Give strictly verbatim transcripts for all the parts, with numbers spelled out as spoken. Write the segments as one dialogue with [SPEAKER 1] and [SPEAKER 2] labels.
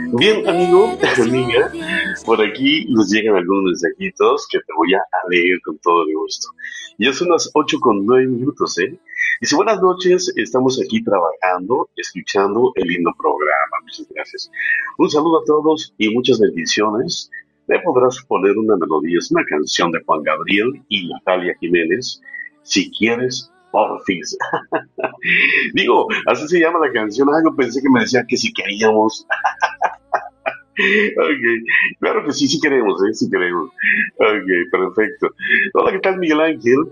[SPEAKER 1] Bien, amigo, amiga, por aquí nos llegan algunos mensajitos que te voy a leer con todo el gusto. Ya son las ocho con nueve minutos, ¿eh? Dice, buenas noches, estamos aquí trabajando, escuchando el lindo programa, muchas gracias. Un saludo a todos y muchas bendiciones. Me podrás poner una melodía, es una canción de Juan Gabriel y Natalia Jiménez, si quieres, porfis. Digo, así se llama la canción, algo pensé que me decía que si queríamos. Ok, claro que sí, sí queremos, ¿eh? Sí queremos. Ok, perfecto. Hola, ¿qué tal, Miguel Ángel?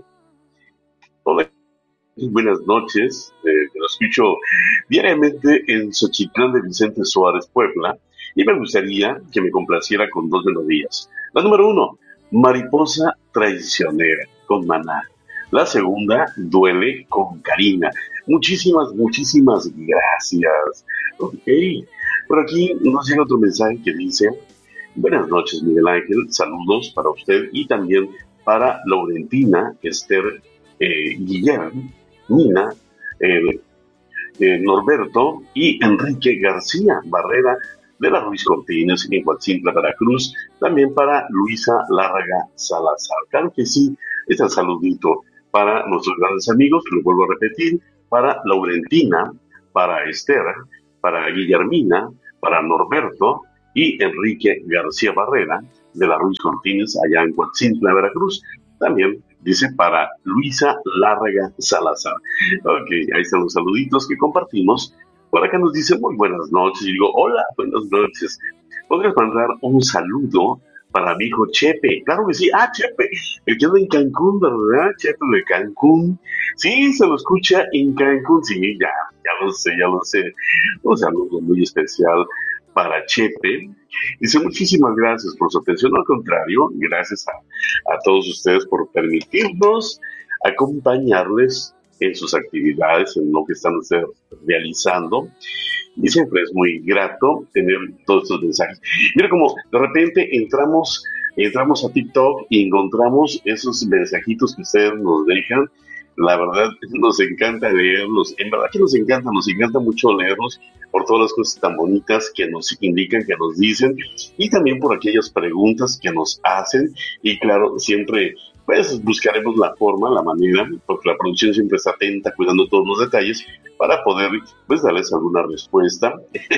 [SPEAKER 1] Hola, buenas noches. Eh, te lo escucho diariamente en Xochitlán de Vicente Suárez, Puebla, y me gustaría que me complaciera con dos melodías. La número uno, Mariposa Traicionera, con Maná. La segunda, Duele, con Karina. Muchísimas, muchísimas gracias. Ok, por aquí nos llega otro mensaje que dice, buenas noches, Miguel Ángel, saludos para usted y también para Laurentina, Esther, eh, Guillermo, Nina, eh, eh, Norberto y Enrique García Barrera de la Ruiz Cortines en Huatzintla, Veracruz, también para Luisa Lárraga Salazar. Claro que sí, este saludito para nuestros grandes amigos, lo vuelvo a repetir, para Laurentina, para Esther, para Guillermina, para Norberto y Enrique García Barrera de la Ruiz Cortines allá en Huatzintla, Veracruz. También dice para Luisa Lárraga Salazar. Ok, ahí están los saluditos que compartimos. Por acá nos dice muy buenas noches. Y digo, hola, buenas noches. ¿Podrías mandar un saludo para mi hijo Chepe? Claro que sí. Ah, Chepe, el que anda en Cancún, ¿verdad? Chepe de Cancún. Sí, se lo escucha en Cancún. Sí, ya, ya lo sé, ya lo sé. Un saludo muy especial para Chepe. Dice, muchísimas gracias por su atención. Al contrario, gracias a, a todos ustedes por permitirnos acompañarles en sus actividades, en lo que están ustedes realizando. Y siempre es muy grato tener todos estos mensajes. Mira como de repente entramos, entramos a TikTok y encontramos esos mensajitos que ustedes nos dejan. La verdad, nos encanta leerlos. En verdad que nos encanta, nos encanta mucho leerlos por todas las cosas tan bonitas que nos indican, que nos dicen, y también por aquellas preguntas que nos hacen. Y claro, siempre pues buscaremos la forma, la manera, porque la producción siempre está atenta, cuidando todos los detalles, para poder pues darles alguna respuesta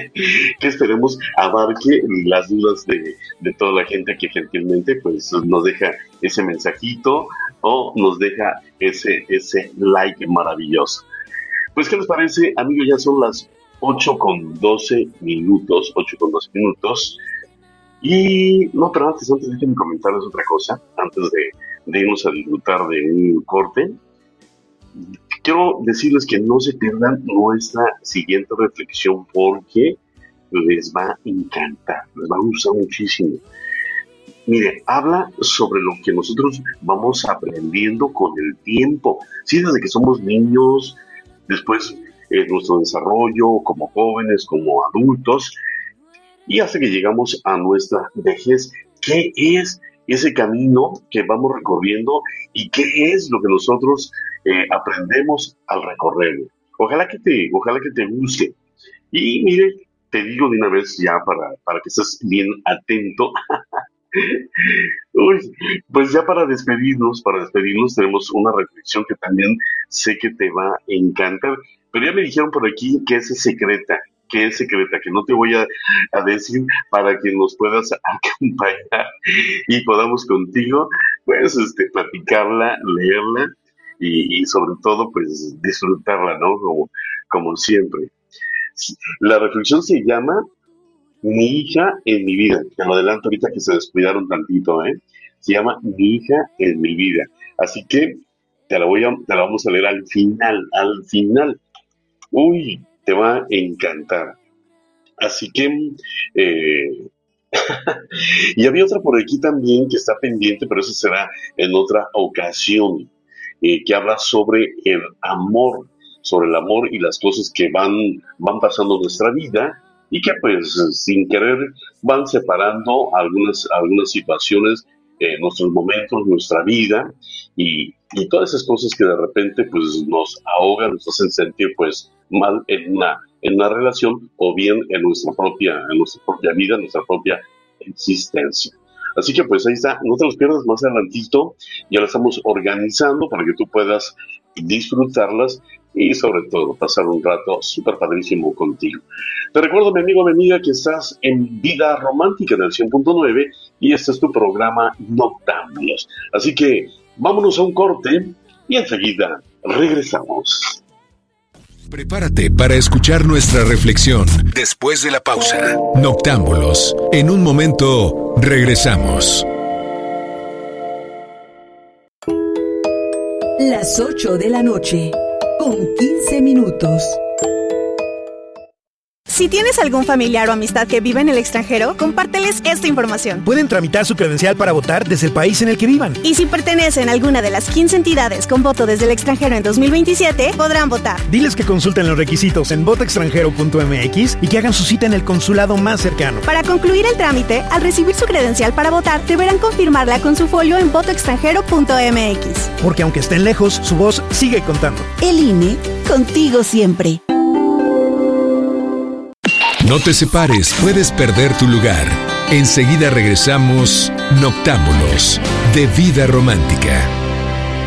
[SPEAKER 1] que esperemos abarque las dudas de, de toda la gente que gentilmente pues nos deja ese mensajito o nos deja ese, ese like maravilloso. Pues, ¿qué les parece, amigos? Ya son las ocho con doce minutos, ocho con doce minutos. Y no, pero antes, antes déjenme comentarles otra cosa, antes de, de irnos a disfrutar de un corte. Quiero decirles que no se pierdan nuestra siguiente reflexión porque les va a encantar, les va a gustar muchísimo. Mire, habla sobre lo que nosotros vamos aprendiendo con el tiempo. Sí, desde que somos niños, después eh, nuestro desarrollo como jóvenes, como adultos, y hasta que llegamos a nuestra vejez. ¿Qué es ese camino que vamos recorriendo y qué es lo que nosotros eh, aprendemos al recorrerlo? Ojalá que te, ojalá que te guste. Y mire, te digo de una vez ya para, para que estés bien atento. Uy, pues ya para despedirnos, para despedirnos tenemos una reflexión que también sé que te va a encantar, pero ya me dijeron por aquí que es secreta, que es secreta, que no te voy a, a decir para que nos puedas acompañar y podamos contigo, pues, este, platicarla, leerla y, y sobre todo, pues, disfrutarla, ¿no? Como, como siempre. La reflexión se llama mi hija en mi vida. Te lo adelanto ahorita que se descuidaron tantito, ¿eh? Se llama Mi hija en mi vida. Así que te la voy a, te la vamos a leer al final, al final. Uy, te va a encantar. Así que, eh, y había otra por aquí también que está pendiente, pero eso será en otra ocasión, eh, que habla sobre el amor, sobre el amor y las cosas que van, van pasando en nuestra vida y que pues sin querer van separando algunas, algunas situaciones, eh, nuestros momentos, nuestra vida y, y todas esas cosas que de repente pues nos ahogan, nos hacen sentir pues mal en una en una relación o bien en nuestra propia, en nuestra propia vida, en nuestra propia existencia. Así que pues ahí está, no te los pierdas más adelantito, ya lo estamos organizando para que tú puedas disfrutarlas y sobre todo pasar un rato súper padrísimo contigo. Te recuerdo, mi amigo, mi amiga, que estás en Vida Romántica en el cien punto nueve y este es tu programa Noctámbulos. Así que vámonos a un corte y enseguida regresamos.
[SPEAKER 2] Prepárate para escuchar nuestra reflexión después de la pausa. Noctámbulos. En un momento regresamos.
[SPEAKER 3] Las ocho de la noche, con quince minutos.
[SPEAKER 4] Si tienes algún familiar o amistad que vive en el extranjero, compárteles esta información.
[SPEAKER 5] Pueden tramitar su credencial para votar desde el país en el que vivan.
[SPEAKER 4] Y si pertenecen a alguna de las quince entidades con voto desde el extranjero en dos mil veintisiete, podrán votar.
[SPEAKER 5] Diles que consulten los requisitos en voto extranjero punto m x y que hagan su cita en el consulado más cercano.
[SPEAKER 4] Para concluir el trámite, al recibir su credencial para votar, deberán confirmarla con su folio en voto extranjero punto m x.
[SPEAKER 5] Porque aunque estén lejos, su voz sigue contando.
[SPEAKER 3] El I N E, contigo siempre.
[SPEAKER 2] No te separes, puedes perder tu lugar. Enseguida regresamos, Noctámbulos, de Vida Romántica.